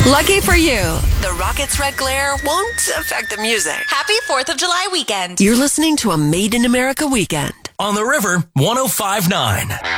Lucky for you, the Rockets' red glare won't affect the music. Happy 4th of July weekend. You're listening to a Made in America weekend on the River 105.9.